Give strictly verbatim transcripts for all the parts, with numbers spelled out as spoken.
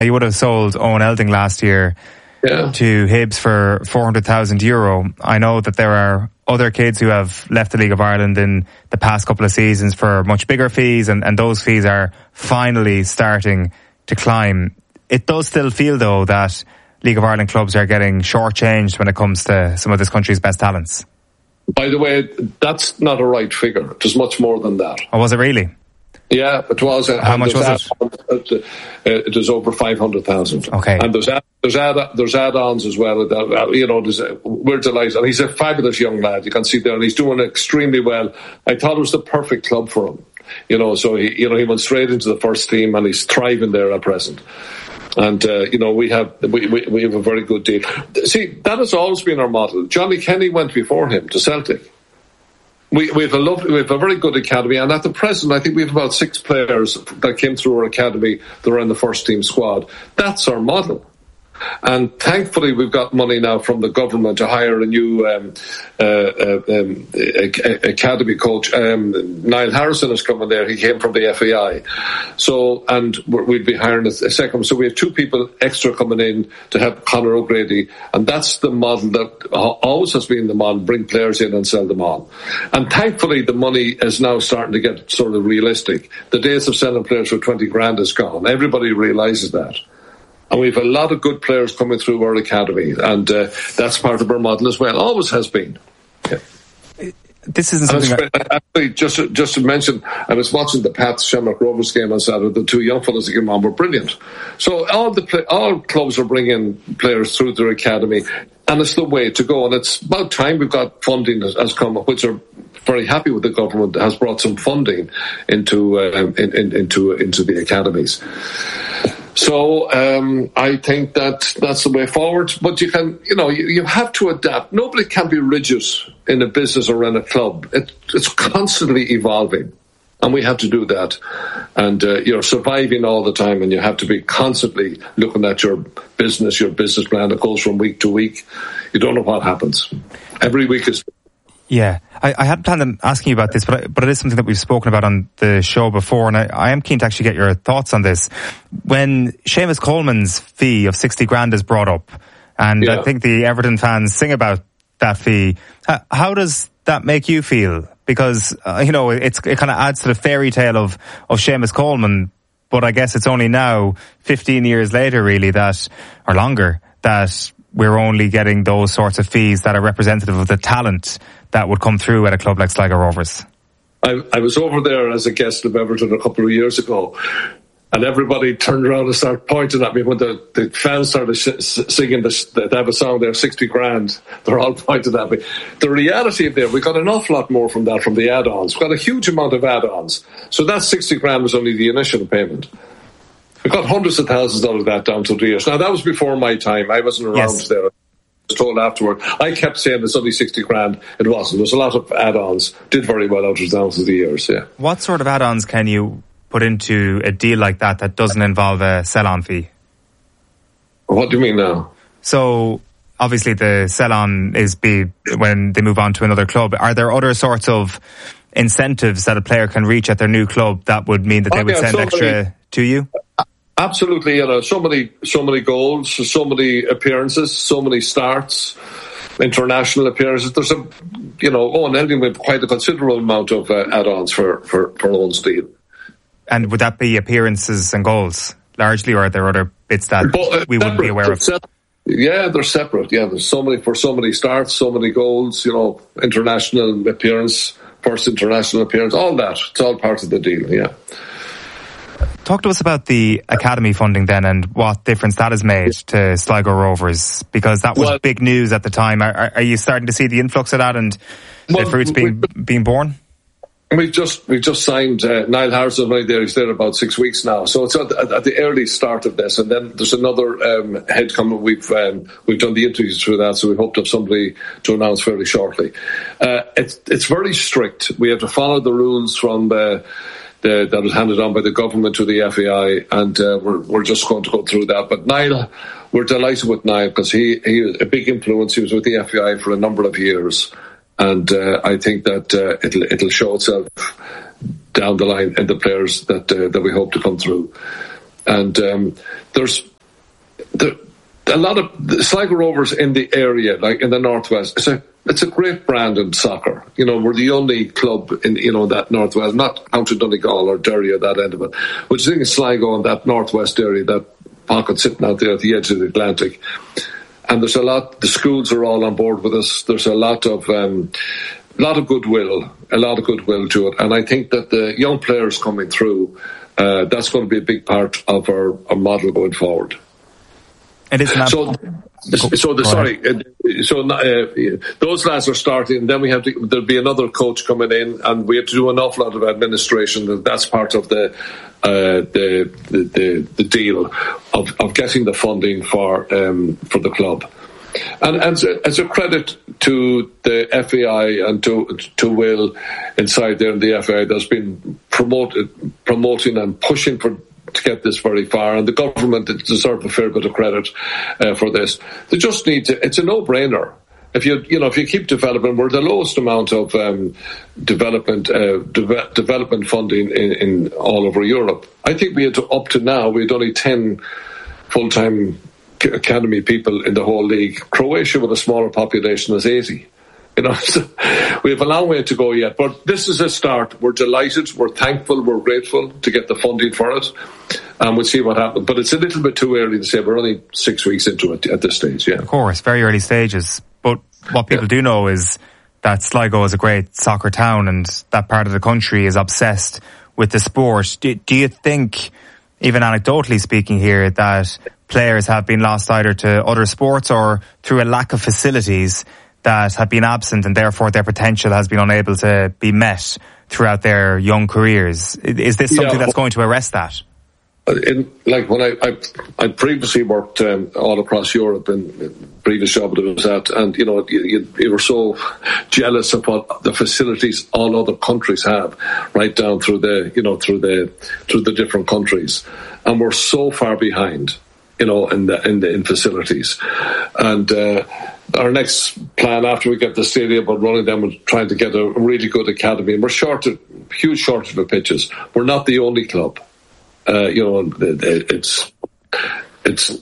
You would have sold Owen Elding last year yeah. to Hibs for four hundred thousand euro. I know that there are other kids who have left the League of Ireland in the past couple of seasons for much bigger fees, and, and those fees are finally starting to climb. It does still feel, though, that League of Ireland clubs are getting shortchanged when it comes to some of this country's best talents. By the way, that's not a right figure. It was much more than that. Oh, was it really? Yeah, it was. How much was it? It was over five hundred thousand. Okay. And there's there's add there's add-ons as well. You know, there's, we're delighted. And he's a fabulous young lad. You can see there, and he's doing extremely well. I thought it was the perfect club for him. You know, so he, you know, he went straight into the first team, and he's thriving there at present. And uh, you know, we have we, we we have a very good deal. See, that has always been our model. Johnny Kenny went before him to Celtic. We, we have a lovely, we have a very good academy, and at the present, I think we have about six players that came through our academy that are in the first team squad. That's our model. And thankfully, we've got money now from the government to hire a new um, uh, uh, um, academy coach. Um, Niall Harrison is coming there. He came from the F A I. So, and we'd be hiring a second. So we have two people extra coming in to help Conor O'Grady. And that's the model that always has been the model, bring players in and sell them on. And thankfully, the money is now starting to get sort of realistic. The days of selling players for twenty grand is gone. Everybody realises that. And we have a lot of good players coming through our academy, and uh, that's part of our model as well. Always has been. Yeah. This isn't something. I, actually, just to, just to mention, I was watching the Pats Shamrock Rovers game on Saturday. The two young fellas that came on were brilliant. So all the play, all clubs are bringing players through their academy, and it's the way to go. And it's about time we've got funding that has come, which are very happy with the government has brought some funding into uh, in, in, into into the academies. So um, I think that that's the way forward. But you can, you know, you, you have to adapt. Nobody can be rigid in a business or in a club. It, it's constantly evolving, and we have to do that. And uh, you're surviving all the time, and you have to be constantly looking at your business, your business plan that goes from week to week. You don't know what happens. Every week is. Yeah, I, I hadn't planned on asking you about this, but I, but it is something that we've spoken about on the show before, and I, I am keen to actually get your thoughts on this. When Seamus Coleman's fee of sixty grand is brought up, and yeah. I think the Everton fans sing about that fee, how, how does that make you feel? Because uh, you know, it's, it kind of adds to the fairy tale of of Seamus Coleman, but I guess it's only now, fifteen years later, really, that or longer, that we're only getting those sorts of fees that are representative of the talent that would come through at a club like Sligo Rovers. I, I was over there as a guest of Everton a couple of years ago, and everybody turned around and started pointing at me when the, the fans started sh- singing this. They have a song there, sixty grand. They're all pointing at me. The reality of there, we got an awful lot more from that, from the add-ons. We got a huge amount of add-ons. So that sixty grand was only the initial payment. We got hundreds of thousands out of that down to the years. Now, that was before my time. I wasn't around yes. there. I was told afterward. I kept saying it's only sixty grand. It wasn't. There was a lot of add-ons. Did very well out of down to the years, yeah. What sort of add-ons can you put into a deal like that that doesn't involve a sell-on fee? What do you mean now? So, obviously the sell-on is be when they move on to another club. Are there other sorts of incentives that a player can reach at their new club that would mean that they oh, would yeah, send so extra many, to you? Absolutely, you know, so many, so many goals, so many appearances, so many starts, international appearances. There's a, you know, Owen Elding with quite a considerable amount of uh, add-ons for for for Owen's deal. And would that be appearances and goals largely, or are there other bits that but, uh, we wouldn't be aware of? Separate. Yeah, they're separate. Yeah, there's so many for so many starts, so many goals. You know, international appearance, first international appearance, all that. It's all part of the deal. Yeah. Talk to us about the academy funding then, and what difference that has made to Sligo Rovers, because that was well, big news at the time. Are, are you starting to see the influx of that and well, the fruits being we, being born? We've just we've just signed uh, Niall Harrison right there. He's there about six weeks now, so it's at, at the early start of this. And then there's another um, head coming. We've um, we've done the interviews through that, so we hope to have somebody to announce fairly shortly. Uh, it's it's very strict. We have to follow the rules from the. The, that was handed on by the government to the F A I, and uh, we're we're just going to go through that. But Niall, we're delighted with Niall because he he was a big influence. He was with the F A I for a number of years, and uh, I think that uh, it'll it'll show itself down the line in the players that uh, that we hope to come through. And um, there's the, a lot of the Sligo Rovers in the area, like in the northwest, it's a it's a great brand in soccer. You know, we're the only club in you know that northwest, not counting Donegal or Derry or that end of it, which is in Sligo in that northwest area, that pocket sitting out there at the edge of the Atlantic. And there's a lot. The schools are all on board with us. There's a lot of um, a lot of goodwill, a lot of goodwill to it. And I think that the young players coming through, uh, that's going to be a big part of our, our model going forward. It is not. So, so the, sorry, so uh, those lads are starting, and then we have to. There'll be another coach coming in, and we have to do an awful lot of administration. That's part of the uh, the, the the the deal of, of getting the funding for um, for the club. And, and as, a, as a credit to the F A I and to to Will inside there in the F A I, that's been promoted, promoting and pushing for. To get this very far, and the government deserve a fair bit of credit uh, for this. They just need to. It's a no-brainer. If you you know if you keep developing, we're the lowest amount of um, development uh, de- development funding in, in all over Europe. I think we had to, up to now we had only ten full-time academy people in the whole league. Croatia, with a smaller population, is eighty. You know, so we have a long way to go yet, but this is a start. We're delighted, we're thankful, we're grateful to get the funding for it, and we'll see what happens. But it's a little bit too early to say. We're only six weeks into it at this stage, yeah. Of course, very early stages. But what people yeah. do know is that Sligo is a great soccer town, and that part of the country is obsessed with the sport. Do, do you think, even anecdotally speaking here, that players have been lost either to other sports or through a lack of facilities that have been absent, and therefore their potential has been unable to be met throughout their young careers? Is this something yeah. that's going to arrest that? In, like when I, I, I previously worked um, all across Europe in, in previous job that I was at, and you know you, you, you were so jealous of what the facilities all other countries have, right down through the you know through the through the different countries, and we're so far behind, you know, in the in the in facilities, and. Uh, Our next plan after we get the stadium up running, then we're trying to get a really good academy. And we're short of, huge shortage of pitches. We're not the only club. Uh, you know, it's it's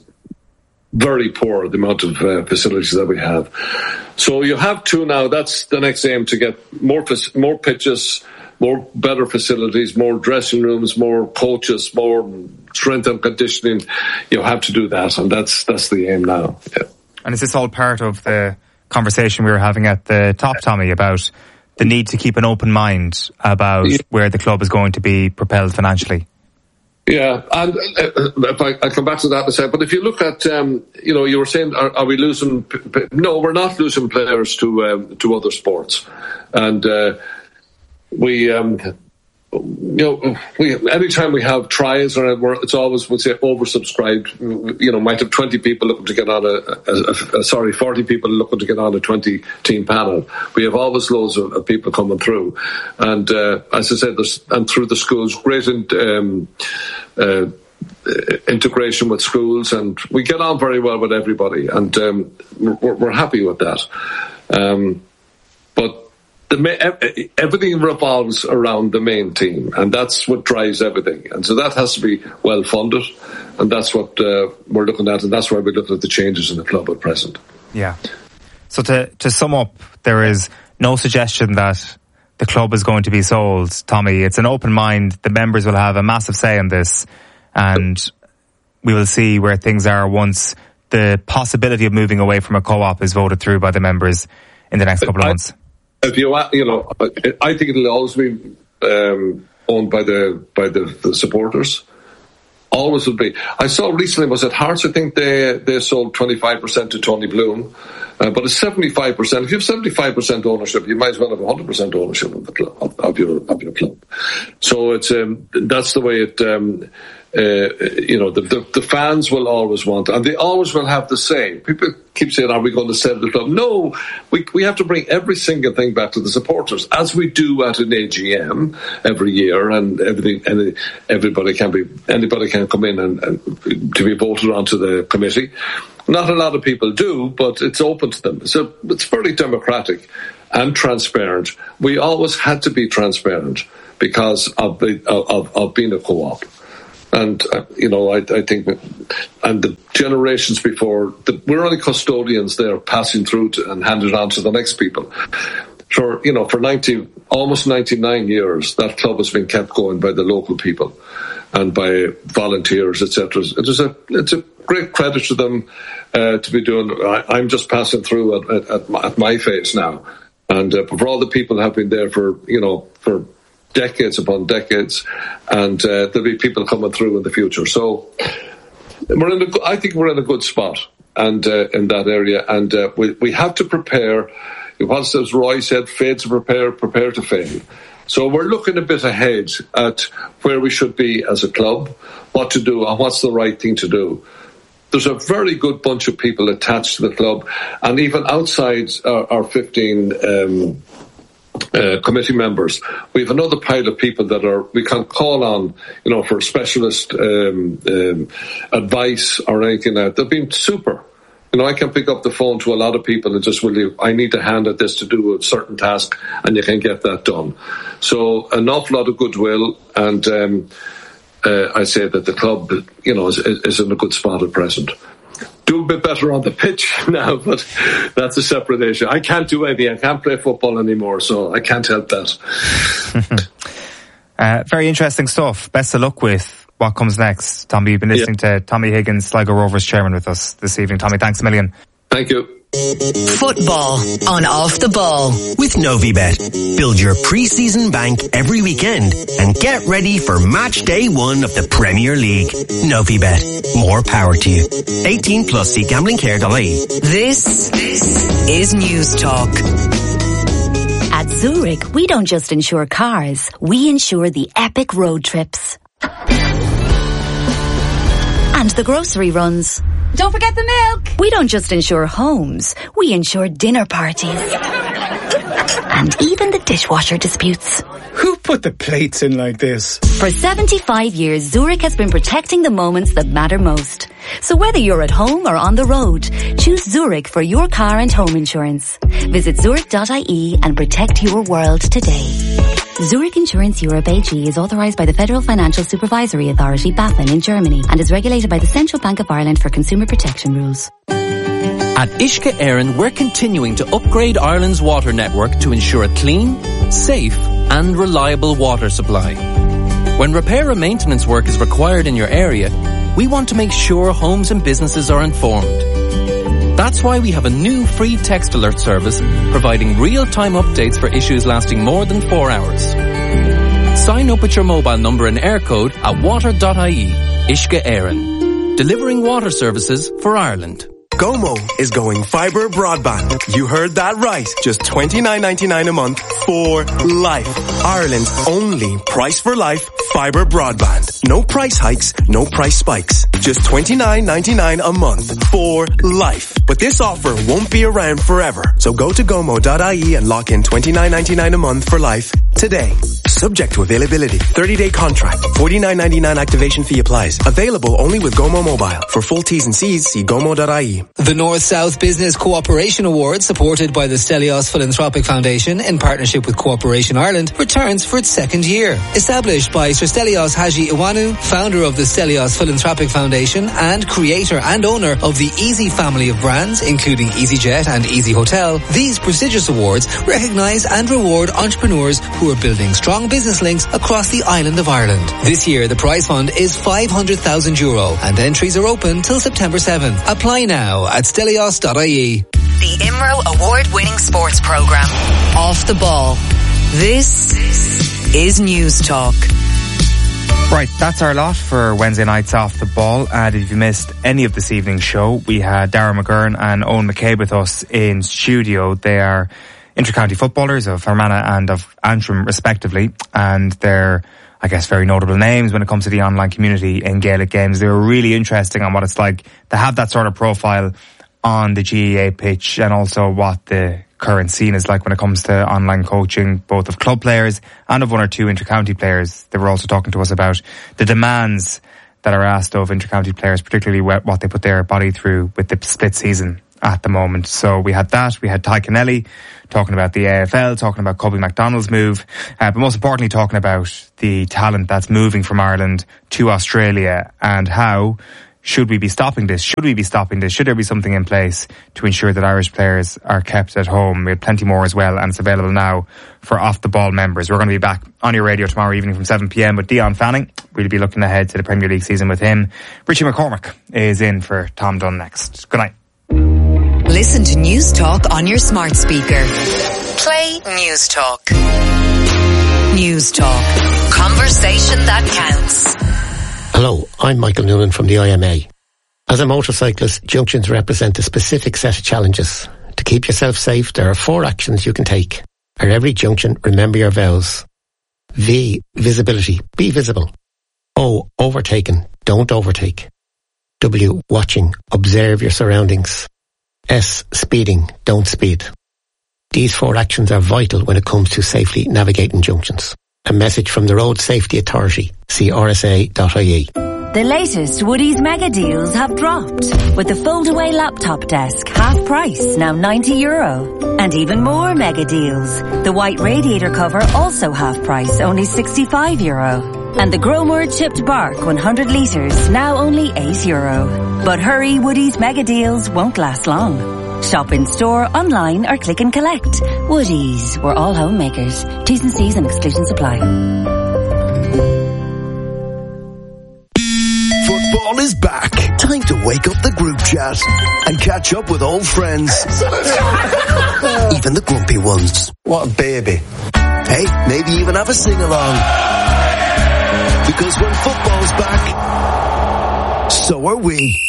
very poor, the amount of uh, facilities that we have. So you have two now. That's the next aim, to get more more pitches, more better facilities, more dressing rooms, more coaches, more strength and conditioning. You have to do that, and that's that's the aim now. Yeah. And is this all part of the conversation we were having at the top, Tommy, about the need to keep an open mind about yeah. where the club is going to be propelled financially? Yeah, and uh, if I, I come back to that in a second, but if you look at, um, you know, you were saying, are, are we losing? No, we're not losing players to um, to other sports, and uh, we. Um, You know, we, anytime we have trials, or it's always, we'd say, oversubscribed. You know, might have twenty people looking to get on a, a, a sorry, forty people looking to get on a twenty-team panel. We have always loads of, of people coming through, and uh, as I said, there's, and through the schools, great um, uh, integration with schools, and we get on very well with everybody, and um, we're, we're happy with that. Um, but. The, everything revolves around the main team, and that's what drives everything. And so that has to be well funded, and that's what uh, we're looking at, and that's why we're looking at the changes in the club at present. Yeah. So to to sum up, there is no suggestion that the club is going to be sold, Tommy. It's an open mind. The members will have a massive say in this, and we will see where things are once the possibility of moving away from a co-op is voted through by the members in the next couple of I, months. If you, you know, I think it'll always be um, owned by the by the, the supporters. Always will be. I saw recently, was it Hearts? I think they they sold twenty-five percent to Tony Bloom, uh, but it's seventy-five percent. If you have seventy-five percent ownership, you might as well have one hundred percent ownership of the club, of, of your of your club. So it's um, that's the way it. Um, Uh, you know, the, the the fans will always want, and they always will have the say. People keep saying, "Are we going to sell the club?" No, we we have to bring every single thing back to the supporters, as we do at an A G M every year, and everything. And everybody can be, anybody can come in and, and to be voted onto the committee. Not a lot of people do, but it's open to them. So it's very democratic and transparent. We always had to be transparent because of the, of, of being a co-op. And, uh, you know, I, I think, and the generations before, the, we're only custodians there passing through to, and handing it on to the next people. For, you know, for ninety, almost ninety-nine years, that club has been kept going by the local people and by volunteers, et cetera. It is a, it's a great credit to them uh, to be doing. I, I'm just passing through at, at, at, my, at my phase now. And uh, for all the people who have been there for, you know, for decades upon decades, and uh, there'll be people coming through in the future. So we're in a, I think we're in a good spot, and uh, in that area, and uh, we we have to prepare. Once, as Roy said, fail to prepare, prepare to fail. So we're looking a bit ahead at where we should be as a club, what to do, and what's the right thing to do. There's a very good bunch of people attached to the club, and even outside our, our fifteen. Um, Uh, committee members, we have another pile of people that are we can call on, you know, for specialist um, um, advice or anything like that. They've been super. You know, I can pick up the phone to a lot of people and just, will you, I need a hand at this to do a certain task, and you can get that done. So an awful lot of goodwill, and um, uh, I say that the club, you know, is, is in a good spot at present. Do a bit better on the pitch now, but that's a separate issue. I can't do anything. I can't play football anymore, so I can't help that. uh, very interesting stuff. Best of luck with what comes next. Tommy, you've been listening yeah. to Tommy Higgins, Sligo Rovers chairman, with us this evening. Tommy, thanks a million. Thank you. Football on Off the Ball with Novibet. Build your pre-season bank every weekend and get ready for match day one of the Premier League. Novibet. More power to you. eighteen plus. See gambling care dot I E. This is News Talk. At Zurich, we don't just insure cars, we insure the epic road trips. And the grocery runs. Don't forget the milk. We don't just insure homes, we insure dinner parties. And even the dishwasher disputes. Who put the plates in like this? For seventy-five years, Zurich has been protecting the moments that matter most. So whether you're at home or on the road, choose Zurich for your car and home insurance. Visit zurich dot I E and protect your world today. Zurich Insurance Europe A G is authorised by the Federal Financial Supervisory Authority, BaFin, in Germany, and is regulated by the Central Bank of Ireland for consumer protection rules. At Uisce Éireann, we're continuing to upgrade Ireland's water network to ensure a clean, safe and reliable water supply. When repair and maintenance work is required in your area, we want to make sure homes and businesses are informed. That's why we have a new free text alert service providing real-time updates for issues lasting more than four hours. Sign up with your mobile number and air code at water dot I E. Uisce Éireann. Delivering water services for Ireland. Gomo is going fibre broadband. You heard that right. Just twenty-nine ninety-nine a month for life. Ireland's only price for life fibre broadband. No price hikes, no price spikes. Just twenty-nine ninety-nine a month for life. But this offer won't be around forever. So go to gomo dot I E and lock in twenty-nine ninety-nine a month for life today. Subject to availability. thirty-day contract. forty-nine ninety-nine activation fee applies. Available only with Gomo Mobile. For full T's and C's, see gomo dot I E. The North-South Business Cooperation Award, supported by the Stelios Philanthropic Foundation in partnership with Cooperation Ireland, returns for its second year. Established by Sir Stelios Haji Iwanu, founder of the Stelios Philanthropic Foundation and creator and owner of the Easy family of brands, including EasyJet and Easy Hotel, these prestigious awards recognise and reward entrepreneurs who are building strong business links across the island of Ireland. This year, the prize fund is five hundred thousand euro and entries are open till September seventh. Apply now at stelios dot I E. The I M R O award-winning sports programme, Off the Ball. This is News Talk. Right, that's our lot for Wednesday night's Off the Ball. And if you missed any of this evening's show, we had Darragh McGurn and Owen McCabe with us in studio. They are inter-county footballers of Fermanagh and of Antrim, respectively, and they're, I guess, very notable names when it comes to the online community in Gaelic games. They were really interesting on what it's like to have that sort of profile on the G E A pitch, and also what the current scene is like when it comes to online coaching, both of club players and of one or two inter-county players. They were also talking to us about the demands that are asked of inter-county players, particularly what they put their body through with the split season at the moment. So we had that, we had Ty Kennelly talking about the A F L, talking about Kobe McDonald's move, uh, but most importantly talking about the talent that's moving from Ireland to Australia and how should we be stopping this? Should we be stopping this? Should there be something in place to ensure that Irish players are kept at home? We had plenty more as well, and it's available now for Off the Ball members. We're going to be back on your radio tomorrow evening from seven p.m. with Dion Fanning. We'll be looking ahead to the Premier League season with him. Richie McCormick is in for Tom Dunn next. Good night. Listen to News Talk on your smart speaker. Play News Talk. News Talk. Conversation that counts. Hello, I'm Michael Noonan from the I M A. As a motorcyclist, junctions represent a specific set of challenges. To keep yourself safe, there are four actions you can take. At every junction, remember your vows. V, visibility, be visible. O, overtaken, don't overtake. W, watching, observe your surroundings. S, speeding, don't speed. These four actions are vital when it comes to safely navigating junctions. A message from the Road Safety Authority. See r s a dot i e. The latest Woodies mega deals have dropped, with the fold-away laptop desk half price, now ninety euro. And even more mega deals. The white radiator cover also half price, only sixty-five euro. And the Gromor chipped bark one hundred litres, now only eight euro. But hurry, Woodies mega deals won't last long. Shop in store, online or click and collect. Woodies, we're all homemakers. T's and C's and exclusions apply. Football is back. Time to wake up the group chat and catch up with old friends. Even the grumpy ones. What a baby. Hey, maybe even have a sing-along. Because when football's back, so are we.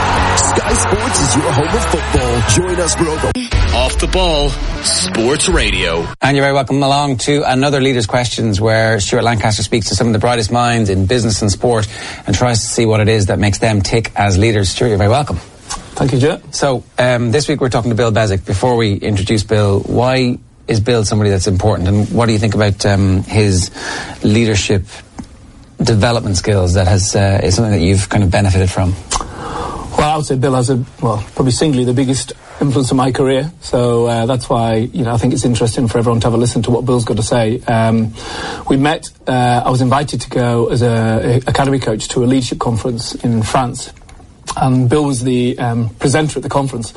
Sky Sports is your home of football. Join us for over. Off the Ball, Sports Radio. And you're very welcome along to another Leaders' Questions, where Stuart Lancaster speaks to some of the brightest minds in business and sport and tries to see what it is that makes them tick as leaders. Stuart, you're very welcome. Thank you, Joe. So, um, this week we're talking to Bill Beswick. Before we introduce Bill, why is Bill somebody that's important, and what do you think about um, his leadership development skills that has uh, is something that you've kind of benefited from? Well, I would say Bill has a, well, probably singly the biggest influence on my career. So uh, that's why, you know, I think it's interesting for everyone to have a listen to what Bill's got to say. Um, we met, uh, I was invited to go as a, a academy coach to a leadership conference in France. And Bill was the um, presenter at the conference.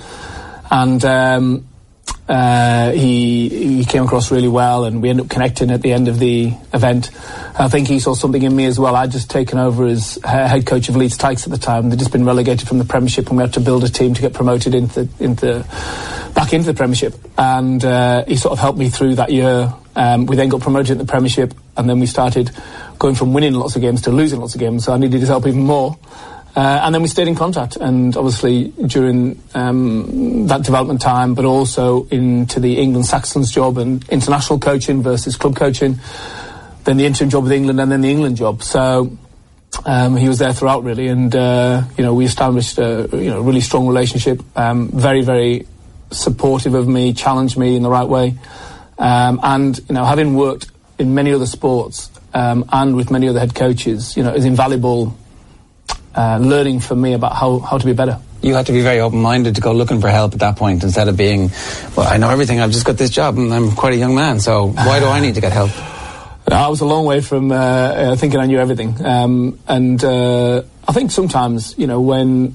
And um, uh, he, he came across really well, and we ended up connecting at the end of the event. I think he saw something in me as well. I'd just taken over as head coach of Leeds Tykes at the time. They'd just been relegated from the Premiership, and we had to build a team to get promoted into, into back into the Premiership. And uh, he sort of helped me through that year. Um, we then got promoted in the Premiership, and then we started going from winning lots of games to losing lots of games. So I needed his help even more. Uh, and then we stayed in contact, and obviously during um, that development time, but also into the England Saxons job and international coaching versus club coaching, then the interim job with England, and then the England job. So um, he was there throughout, really, and uh, you know, we established a you know really strong relationship. Um, very, very supportive of me, challenged me in the right way, um, and you know, having worked in many other sports um, and with many other head coaches, you know, is invaluable. Uh, learning for me about how, how to be better. You had to be very open-minded to go looking for help at that point, instead of being, well, I know everything, I've just got this job and I'm quite a young man, so why do I need to get help? I was a long way from uh, uh, thinking I knew everything. Um, and uh, I think sometimes, you know, when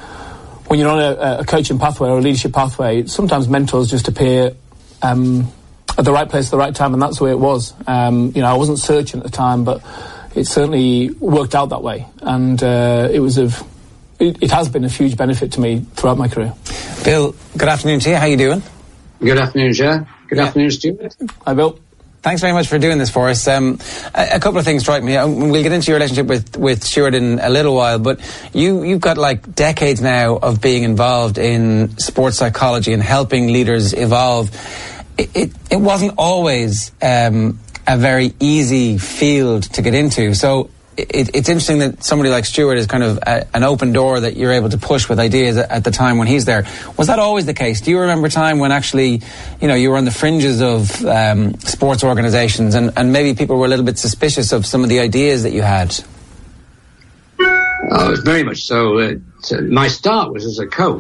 when you're on a, a coaching pathway or a leadership pathway, sometimes mentors just appear um, at the right place at the right time, and that's the way it was. Um, you know, I wasn't searching at the time, but it certainly worked out that way, and uh, it was of it, it has been a huge benefit to me throughout my career. Bill, good afternoon to you. How are you doing? Good afternoon, Joe. Good yeah. afternoon, Stuart. Hi, Bill. Thanks very much for doing this for us. Um, a, a couple of things strike me. We'll get into your relationship with, with Stuart in a little while, but you, you've got like decades now of being involved in sports psychology and helping leaders evolve. It, it, it wasn't always um, a very easy field to get into. So it, it's interesting that somebody like Stuart is kind of a, an open door that you're able to push with ideas at, at the time when he's there. Was that always the case? Do you remember a time when actually, you know, you were on the fringes of um, sports organisations and, and maybe people were a little bit suspicious of some of the ideas that you had? Oh, very much so. Uh, so my start was as a coach,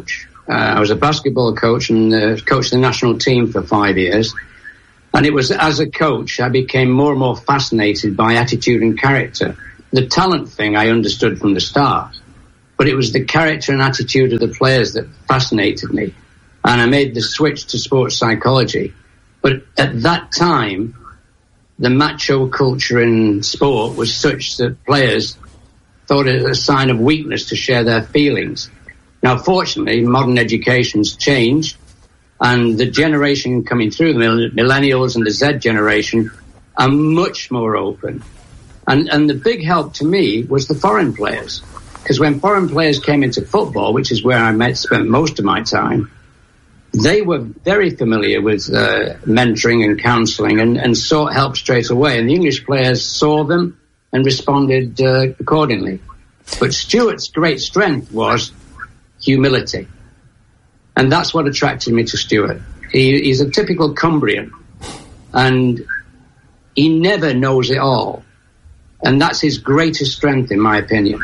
Uh, I was a basketball coach and uh, coached the national team for five years. And it was as a coach I became more and more fascinated by attitude and character. The talent thing I understood from the start, but it was the character and attitude of the players that fascinated me. And I made the switch to sports psychology. But at that time, the macho culture in sport was such that players thought it was a sign of weakness to share their feelings. Now, fortunately, modern education's changed, and the generation coming through, the millennials and the Z generation, are much more open. And, and the big help to me was the foreign players. Because when foreign players came into football, which is where I met, spent most of my time, they were very familiar with uh, mentoring and counselling and, and sought help straight away. And the English players saw them and responded uh, accordingly. But Stuart's great strength was humility. And that's what attracted me to Stuart. He, he's a typical Cumbrian. And he never knows it all. And that's his greatest strength, in my opinion.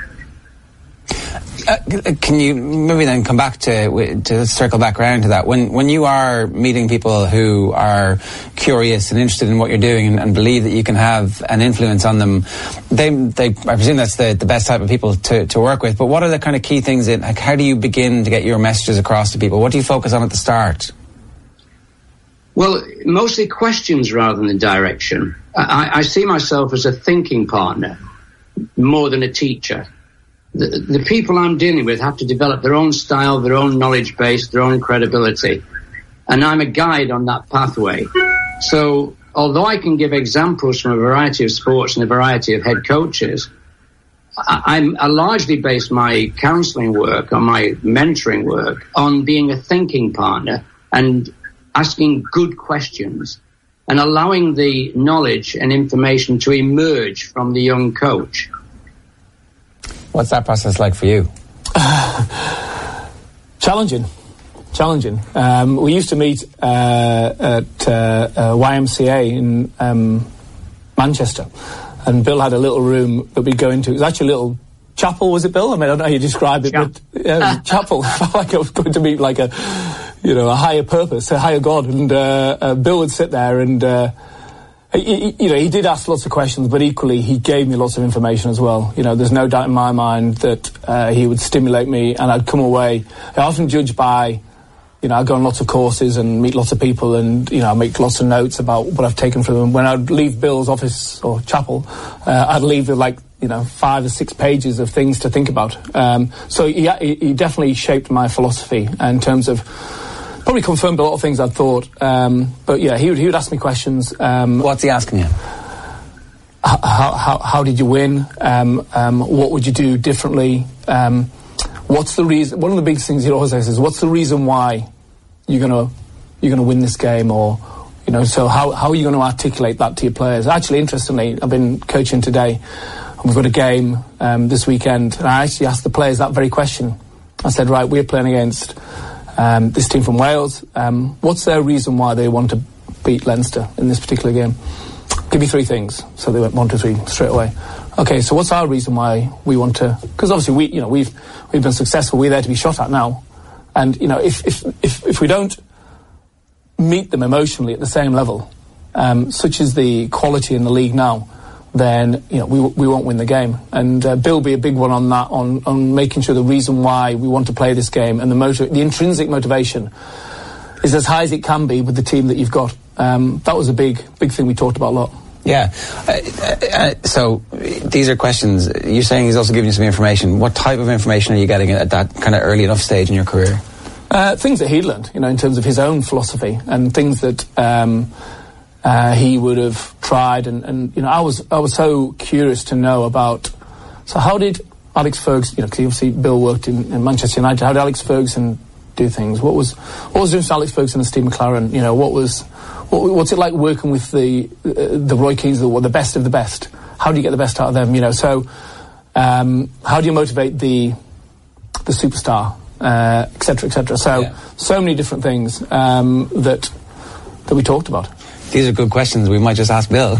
Uh, can you maybe then come back to to circle back around to that? When when you are meeting people who are curious and interested in what you're doing and, and believe that you can have an influence on them, they they I presume that's the, the best type of people to, to work with. But what are the kind of key things that, like, how do you begin to get your messages across to people? What do you focus on at the start? Well, mostly questions rather than direction. I, I see myself as a thinking partner more than a teacher. The, the people I'm dealing with have to develop their own style, their own knowledge base, their own credibility. And I'm a guide on that pathway. So although I can give examples from a variety of sports and a variety of head coaches, I, I'm, I largely base my counselling work, on my mentoring work, on being a thinking partner and asking good questions and allowing the knowledge and information to emerge from the young coach. What's that process like for you? Uh, challenging. Challenging. Um, we used to meet uh, at uh, uh, Y M C A in um, Manchester, and Bill had a little room that we'd go into. It was actually a little chapel, was it, Bill? I mean, I don't know how you describe it, Chap- but uh, chapel. I felt like I was going to meet like a, you know, a higher purpose, a higher God. And uh, uh, Bill would sit there and... Uh, He, you know, he did ask lots of questions, but equally he gave me lots of information as well. You know, there's no doubt in my mind that uh, he would stimulate me, and I'd come away. I often judge by, you know, I go on lots of courses and meet lots of people, and you know, I make lots of notes about what I've taken from them. When I'd leave Bill's office or chapel, uh, I'd leave with like, you know, five or six pages of things to think about. Um, so he, he definitely shaped my philosophy in terms of. Probably confirmed a lot of things I'd thought, um, but yeah, he would he would ask me questions. Um, What's he asking you? How how, how did you win? Um, um, what would you do differently? Um, what's the reason? One of the big things he always says is, "What's the reason why you're gonna you're gonna win this game?" Or, you know, so how how are you going to articulate that to your players? Actually, interestingly, I've been coaching today, and we've got a game um, this weekend, and I actually asked the players that very question. I said, "Right, we're playing against." Um, this team from Wales, um, what's their reason why they want to beat Leinster in this particular game? Give me three things. So they went one, two, three straight away. Okay, so what's our reason why we want to? Because obviously we, you know, we've we've been successful. We're there to be shot at now, and you know, if if if, if we don't meet them emotionally at the same level, um, such as the quality in the league now, then you know we we won't win the game. And uh, Bill will be a big one on that, on on making sure the reason why we want to play this game and the motiv- the intrinsic motivation is as high as it can be with the team that you've got. Um, that was a big big thing we talked about a lot. Yeah. Uh, uh, so these are questions. You're saying he's also giving you some information. What type of information are you getting at that kind of early enough stage in your career? Uh, things that he'd learned, you know, in terms of his own philosophy and things that. Um, Uh, he would have tried, and, and you know, I was I was so curious to know about. So, how did Alex Ferguson? You know, because obviously Bill worked in, in Manchester United. How did Alex Ferguson do things? What was what was doing to Alex Ferguson and Steve McLaren? You know, what was what, what's it like working with the uh, the Roy Keanes, the, the best of the best? How do you get the best out of them? You know, so um, how do you motivate the the superstar, uh, et cetera, et cetera? So, yeah. so many different things um, that that we talked about. These are good questions. We might just ask Bill.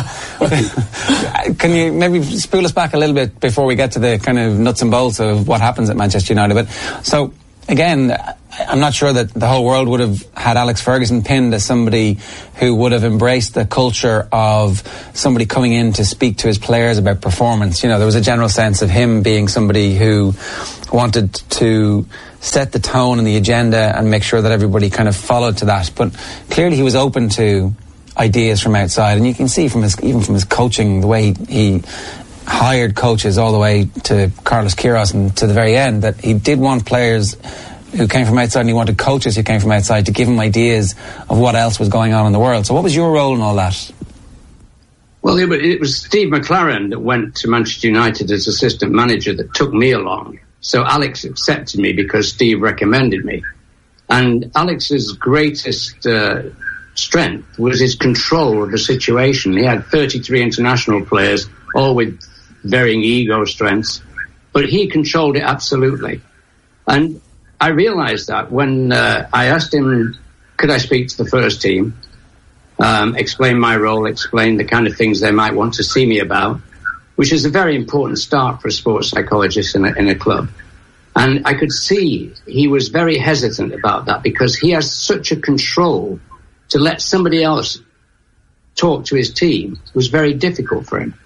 Can you maybe spool us back a little bit before we get to the kind of nuts and bolts of what happens at Manchester United? But so again, I'm not sure that the whole world would have had Alex Ferguson pinned as somebody who would have embraced the culture of somebody coming in to speak to his players about performance. You know, there was a general sense of him being somebody who wanted to set the tone and the agenda and make sure that everybody kind of followed to that. But clearly he was open to ideas from outside, and you can see from his, even from his coaching, the way he, he hired coaches all the way to Carlos Queiroz and to the very end, that he did want players who came from outside, and he wanted coaches who came from outside to give him ideas of what else was going on in the world. So what was your role in all that? Well, it, it was Steve McLaren that went to Manchester United as assistant manager that took me along. So Alex accepted me because Steve recommended me. And Alex's greatest uh, strength was his control of the situation. He had thirty-three international players, all with varying ego strengths, but he controlled it absolutely. And I realized that when uh, I asked him, could I speak to the first team, um, explain my role, explain the kind of things they might want to see me about, which is a very important start for a sports psychologist in a, in a club. And I could see he was very hesitant about that because he has such a control to let somebody else talk to his team. It was very difficult for him.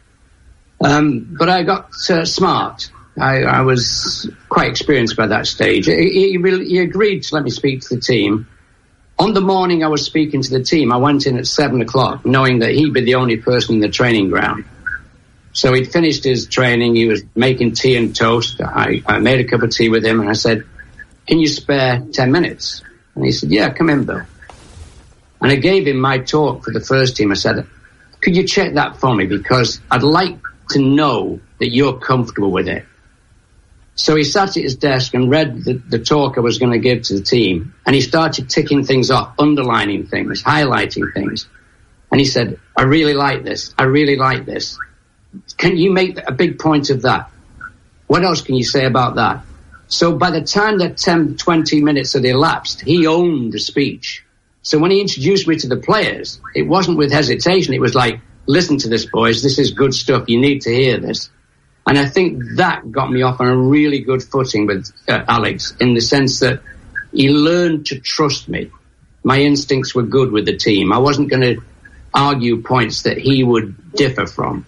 Um, but I got uh, smart. I, I was quite experienced by that stage. He, he, really, he agreed to let me speak to the team. On the morning I was speaking to the team, I went in at seven o'clock, knowing that he'd be the only person in the training ground. So he'd finished his training. He was making tea and toast. I, I made a cup of tea with him, and I said, can you spare ten minutes? And he said, yeah, come in, Bill. And I gave him my talk for the first team. I said, could you check that for me? Because I'd like to know that you're comfortable with it. So he sat at his desk and read the, the talk I was going to give to the team. And he started ticking things off, underlining things, highlighting things. And he said, I really like this. I really like this. Can you make a big point of that? What else can you say about that? So by the time that ten, twenty minutes had elapsed, he owned the speech. So when he introduced me to the players, it wasn't with hesitation. It was like, listen to this, boys. This is good stuff. You need to hear this. And I think that got me off on a really good footing with uh, Alex, in the sense that he learned to trust me. My instincts were good with the team. I wasn't going to argue points that he would differ from.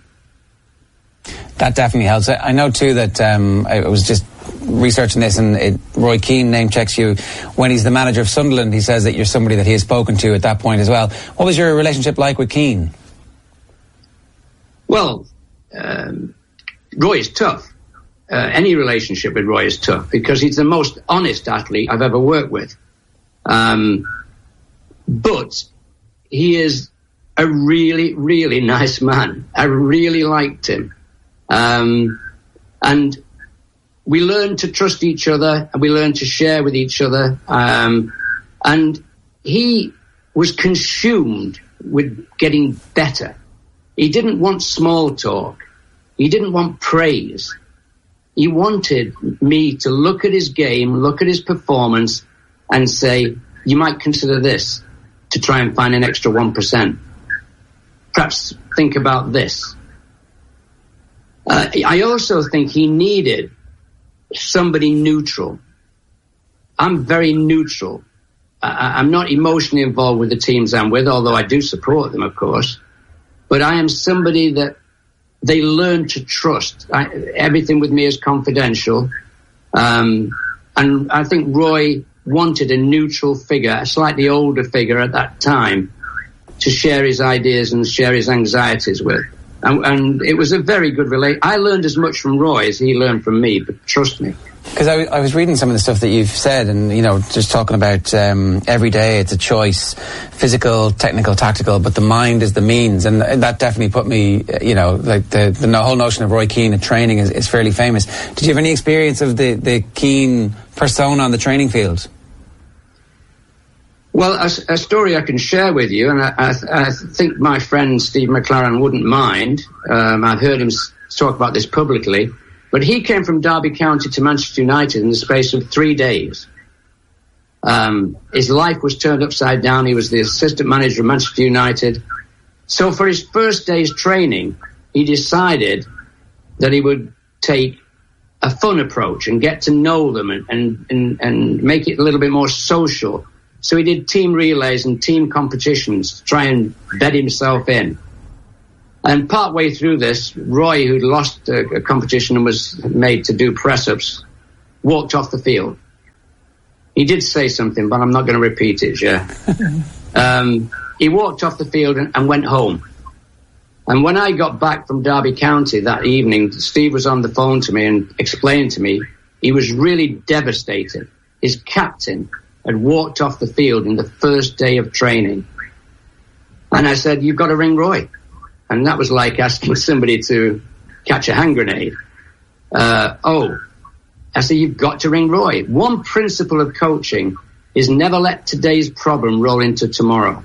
That definitely helps. I know too that um, I was just researching this, and it, Roy Keane name checks you when he's the manager of Sunderland. He says that you're somebody that he has spoken to at that point as well. What was your relationship like with Keane? Well, um, Roy is tough. Uh, any relationship with Roy is tough because he's the most honest athlete I've ever worked with. Um, but he is a really, really nice man. I really liked him. Um, and we learned to trust each other, and we learned to share with each other. Um, and he was consumed with getting better. He didn't want small talk. He didn't want praise. He wanted me to look at his game, look at his performance, and say, you might consider this to try and find an extra one percent. Perhaps think about this. Uh, I also think he needed somebody neutral. I'm very neutral. I, I'm not emotionally involved with the teams I'm with, although I do support them, of course. But I am somebody that they learn to trust. I, everything with me is confidential. Um, and I think Roy wanted a neutral figure, a slightly older figure at that time, to share his ideas and share his anxieties with. And, and it was a very good relation. I learned as much from Roy as he learned from me, but trust me. Because I, I was reading some of the stuff that you've said, and, you know, just talking about um, every day it's a choice, physical, technical, tactical, but the mind is the means. And that definitely put me, you know, like the, the whole notion of Roy Keane at training is, is fairly famous. Did you have any experience of the, the Keane persona on the training field? Well, a, a story I can share with you, and I, I, I think my friend Steve McLaren wouldn't mind. Um, I've heard him talk about this publicly. But he came from Derby County to Manchester United in the space of three days. Um, his life was turned upside down. He was the assistant manager of Manchester United. So for his first day's training, he decided that he would take a fun approach and get to know them and, and, and, and make it a little bit more social. So he did team relays and team competitions to try and bed himself in. And partway through this, Roy, who'd lost a, a competition and was made to do press-ups, walked off the field. He did say something, but I'm not going to repeat it, yeah. um, he walked off the field and, and went home. And when I got back from Derby County that evening, Steve was on the phone to me and explained to me he was really devastated. His captain had walked off the field in the first day of training. And I said, you've got to ring Roy. And that was like asking somebody to catch a hand grenade. Uh, oh, I said, you've got to ring Roy. One principle of coaching is never let today's problem roll into tomorrow.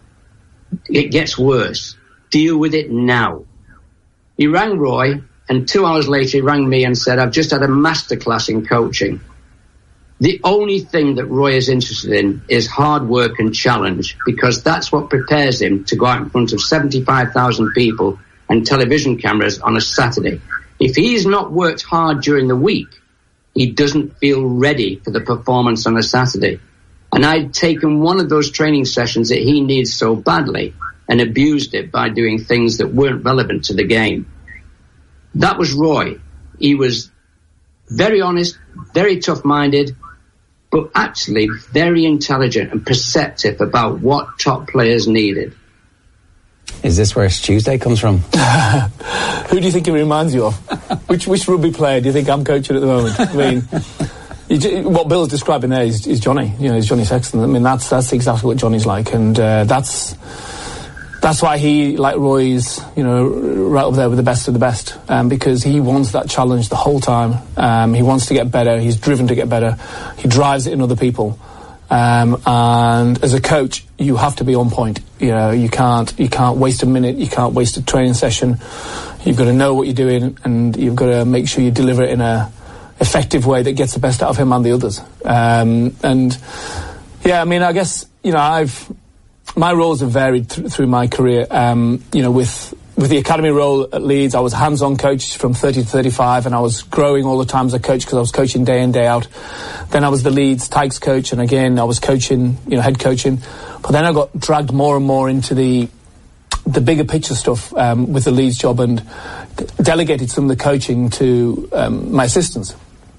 It gets worse. Deal with it now. He rang Roy, and two hours later he rang me and said, I've just had a masterclass in coaching. The only thing that Roy is interested in is hard work and challenge, because that's what prepares him to go out in front of seventy-five thousand people and television cameras on a Saturday. If he's not worked hard during the week, he doesn't feel ready for the performance on a Saturday. And I'd taken one of those training sessions that he needs so badly and abused it by doing things that weren't relevant to the game. That was Roy. He was very honest, very tough-minded, but actually very intelligent and perceptive about what top players needed. Is this where Tuesday comes from? Who do you think it reminds you of? which which rugby player do you think I'm coaching at the moment? I mean, you, what Bill's describing there is, is Johnny. You know, is Johnny Sexton. I mean, that's that's exactly what Johnny's like, and uh, that's that's why he, like Roy's, you know, right up there with the best of the best, um, because he wants that challenge the whole time. Um, he wants to get better. He's driven to get better. He drives it in other people. Um, and as a coach, you have to be on point. You know, you can't you can't waste a minute. You can't waste a training session. You've got to know what you're doing, and you've got to make sure you deliver it in a effective way that gets the best out of him and the others. Um, and yeah, I mean, I guess, you know, I've my roles have varied th- through my career. Um, you know, with with the academy role at Leeds, I was hands-on coach from thirty to thirty-five, and I was growing all the time as a coach because I was coaching day in, day out. Then I was the Leeds Tigers coach, and again, I was coaching, you know, head coaching. But then I got dragged more and more into the the bigger picture stuff um, with the Leeds job, and d- delegated some of the coaching to um, my assistants.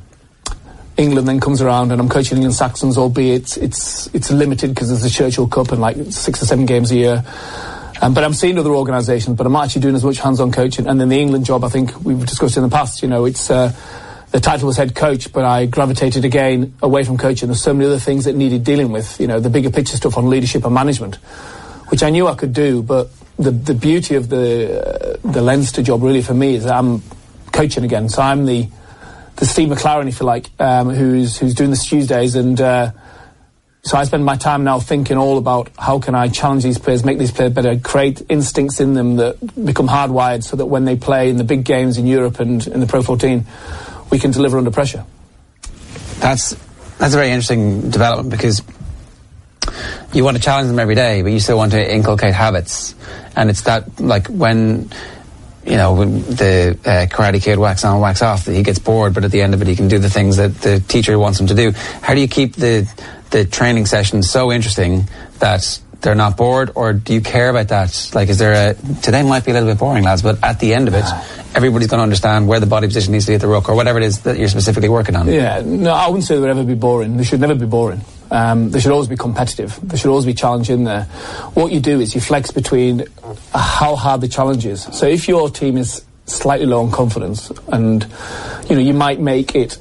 England then comes around, and I'm coaching England Saxons, albeit it's it's, it's limited because there's the Churchill Cup and like six or seven games a year. Um, but I'm seeing other organisations, but I'm actually doing as much hands-on coaching. And then the England job, I think we've discussed in the past, you know, it's uh, the title was head coach, but I gravitated again away from coaching. There's so many other things that needed dealing with, you know, the bigger picture stuff on leadership and management, which I knew I could do. But the the beauty of the uh, the Leinster job really for me is that I'm coaching again. So I'm the the Steve McLaren, if you like, um, who's who's doing the Tuesdays, and uh, so I spend my time now thinking all about how can I challenge these players, make these players better, create instincts in them that become hardwired so that when they play in the big games in Europe and in the Pro fourteen, we can deliver under pressure. That's that's a very interesting development, because you want to challenge them every day, but you still want to inculcate habits. And it's that, like, when, you know, when the uh, Karate Kid wax on, wax off, that he gets bored, but at the end of it he can do the things that the teacher wants him to do. How do you keep the the training sessions so interesting that they're not bored, or do you care about that? Like, is there a, today might be a little bit boring, lads, but at the end of it, everybody's going to understand where the body position needs to be at the ruck, or whatever it is that you're specifically working on. Yeah, no, I wouldn't say they would ever be boring. They should never be boring. Um, they should always be competitive. There should always be challenge in there. What you do is you flex between how hard the challenge is. So if your team is slightly low on confidence, and, you know, you might make it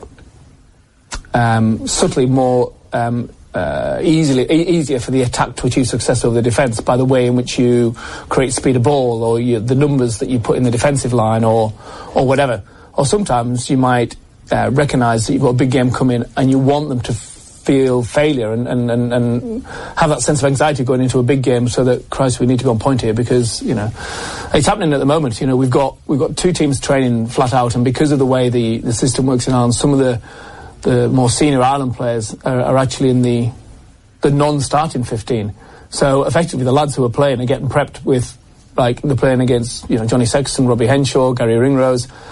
um, subtly more um, Uh, easily e- easier for the attack to achieve success over the defence by the way in which you create speed of ball, or you, the numbers that you put in the defensive line, or or whatever. Or sometimes you might uh, recognise that you've got a big game coming and you want them to feel failure and, and, and, and have that sense of anxiety going into a big game, so that, Christ, we need to be on point here, because, you know, it's happening at the moment. You know, we've got we've got two teams training flat out, and because of the way the, the system works in Ireland, some of the the more senior Ireland players are, are actually in the the non-starting fifteen. So effectively the lads who are playing are getting prepped with, like, they're playing against, you know, Johnny Sexton, Robbie Henshaw, Gary Ringrose,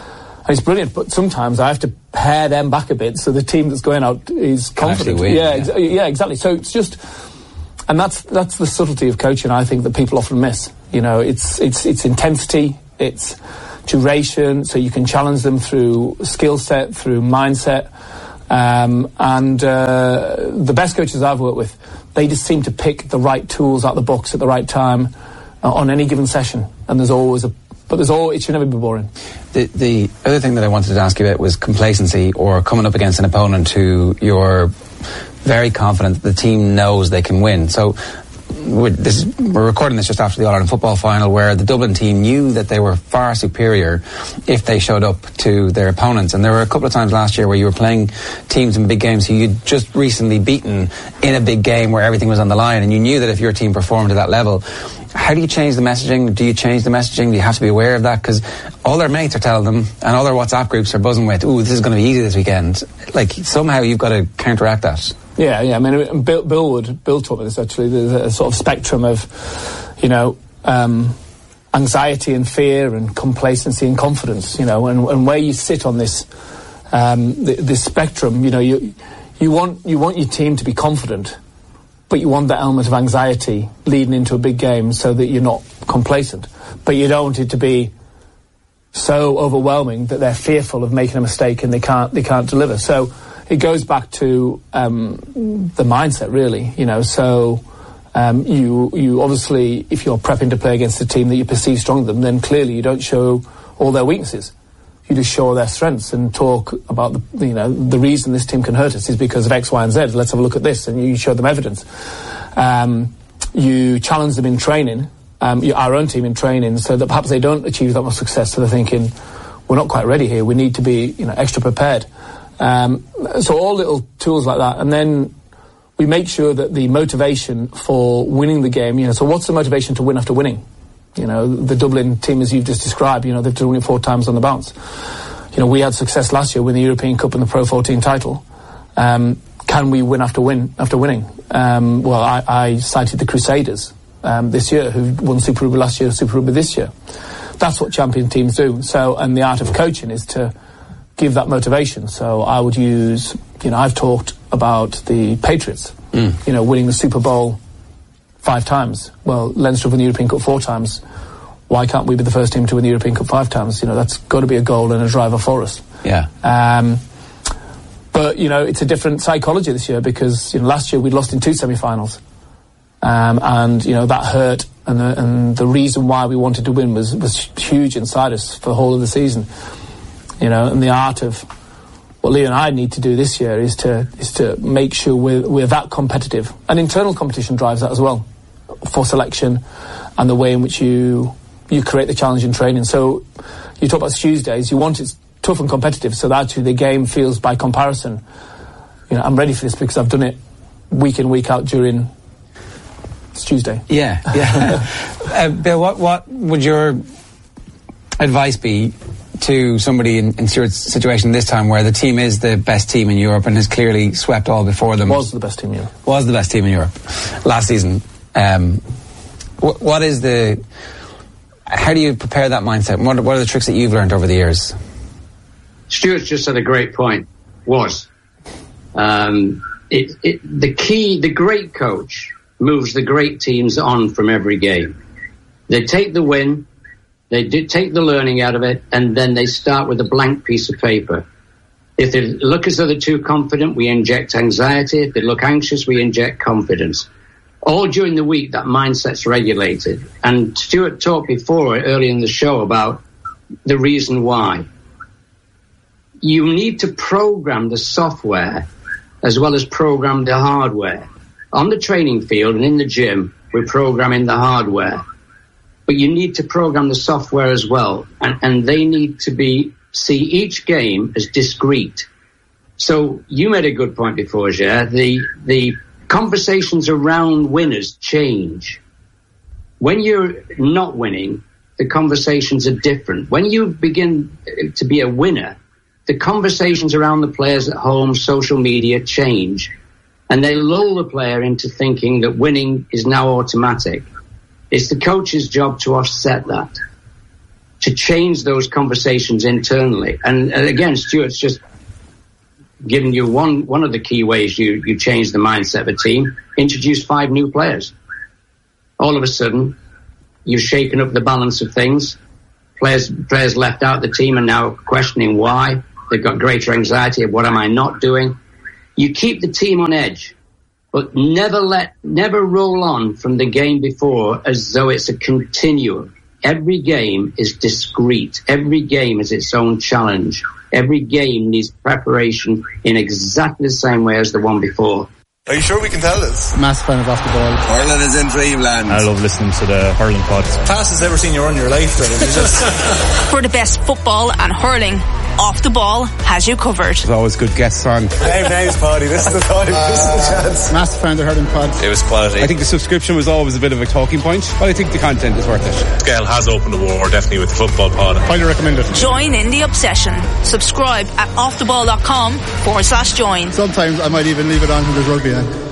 and it's brilliant. But sometimes I have to pare them back a bit so the team that's going out is confident. Win, yeah, yeah. Ex- yeah, exactly. So it's just, and that's that's the subtlety of coaching. I think that people often miss. You know, it's it's it's intensity, it's duration, so you can challenge them through skill set, through mindset. Um, and uh, the best coaches I've worked with, they just seem to pick the right tools out of the box at the right time uh, on any given session. And there's always a, but there's all, it should never be boring. The, the other thing that I wanted to ask you about was complacency, or coming up against an opponent who you're very confident that the team knows they can win. So We're, this, we're recording this just after the All-Ireland football final, where the Dublin team knew that they were far superior if they showed up to their opponents. And there were a couple of times last year where you were playing teams in big games who you'd just recently beaten in a big game where everything was on the line, and you knew that if your team performed at that level. How do you change the messaging? Do you change the messaging? Do you have to be aware of that? Because all their mates are telling them, and all their WhatsApp groups are buzzing with, ooh, this is going to be easy this weekend. Like, somehow you've got to counteract that. Yeah, yeah. I mean, Bill, Bill would, Bill taught me this actually. There's a sort of spectrum of, you know, um, anxiety and fear and complacency and confidence. You know, and, and where you sit on this, um, th- this spectrum, you know, you you want you want your team to be confident, but you want that element of anxiety leading into a big game so that you're not complacent. But you don't want it to be so overwhelming that they're fearful of making a mistake and they can't they can't deliver. So it goes back to um, the mindset, really. You know, so um, you you obviously, if you're prepping to play against a team that you perceive stronger than, then clearly you don't show all their weaknesses. You just show their strengths and talk about the you know the reason this team can hurt us is because of X, Y, and Z. Let's have a look at this, and you show them evidence. Um, you challenge them in training, um, our own team in training, so that perhaps they don't achieve that much success. So they're thinking, we're not quite ready here. We need to be you know extra prepared. Um, so all little tools like that, and then we make sure that the motivation for winning the game, you know, so what's the motivation to win after winning? You know, the Dublin team, as you've just described, you know, they've done it four times on the bounce. You know, we had success last year with the European Cup and the Pro fourteen title. Um, can we win after win after winning? Um, well, I, I cited the Crusaders um, this year, who won Super Rugby last year, Super Rugby this year. That's what champion teams do. So, and the art of coaching is to give that motivation. So I would use, you know, I've talked about the Patriots, mm. you know, winning the Super Bowl five times. Well, Leinster won the European Cup four times. Why can't we be the first team to win the European Cup five times? You know, that's got to be a goal and a driver for us. Yeah. Um, but, you know, it's a different psychology this year because, you know, last year we'd lost in two semi-finals. Um, and, you know, that hurt. And the, and the reason why we wanted to win was, was huge inside us for the whole of the season. You know, and the art of what Leo and I need to do this year is to is to make sure we're, we're that competitive. And internal competition drives that as well, for selection and the way in which you you create the challenge in training. So you talk about Tuesdays, you want it tough and competitive so that actually the game feels by comparison, you know, I'm ready for this because I've done it week in, week out during it's Tuesday. Yeah, yeah. uh, Bill, what, what would your advice be to somebody in, in Stuart's situation this time, where the team is the best team in Europe and has clearly swept all before them? Was the best team in Europe. Was the best team in Europe last season. Um, wh- what is the... How do you prepare that mindset? What, what are the tricks that you've learned over the years? Stuart's just said a great point. Was. Um, it, it, the key, the great coach moves the great teams on from every game. They take the win, they did take the learning out of it, and then they start with a blank piece of paper. If they look as though they're too confident, we inject anxiety. If they look anxious, we inject confidence. All during the week, that mindset's regulated. And Stuart talked before, early in the show, about the reason why. You need to program the software as well as program the hardware. On the training field and in the gym, we're programming the hardware. But you need to program the software as well. And, and they need to be see each game as discrete. So you made a good point before, Ger. The, the conversations around winners change. When you're not winning, the conversations are different. When you begin to be a winner, the conversations around the players at home, social media change. And they lull the player into thinking that winning is now automatic. It's the coach's job to offset that. to change those conversations internally. And, and again, Stuart's just given you one, one of the key ways you, you change the mindset of a team. Introduce five new players. All of a sudden, you've shaken up the balance of things. Players, players left out the team and now questioning why. They've got greater anxiety of what am I not doing. You keep the team on edge, but never let, never roll on from the game before as though it's a continuum. Every game is discrete. Every game is its own challenge. Every game needs preparation in exactly the same way as the one before. Are you sure we can tell this? Massive fan of Off the Ball. Ireland is in dreamland. I love listening to the hurling pods. Fastest ever seen you run in your life. Just... For the best football and hurling, Off the Ball has you covered. There's always good guests on. Name names, Paddy. This is the time. Uh, this is the chance. Massive fan of the hurling pods. It was quality. I think the subscription was always a bit of a talking point, but I think the content is worth it. Scale has opened the war, definitely, with the football pod. Highly recommend it. Join in the obsession. Subscribe at offtheball.com forward slash join. Sometimes I might even leave it on when there's rugby on.